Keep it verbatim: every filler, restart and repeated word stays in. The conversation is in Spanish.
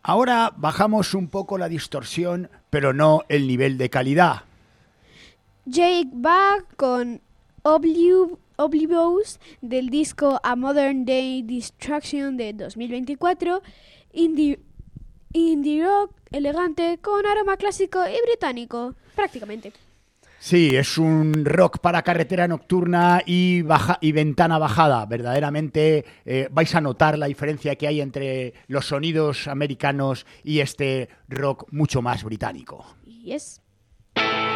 Ahora bajamos un poco la distorsión, pero no el nivel de calidad. Jake va con Obliv- Oblivious del disco A Modern Day Destruction de dos mil veinticuatro, indie, indie rock elegante con aroma clásico y británico, prácticamente. Sí, es un rock para carretera nocturna y, baja, y ventana bajada. Verdaderamente eh, vais a notar la diferencia que hay entre los sonidos americanos y este rock mucho más británico. Yes.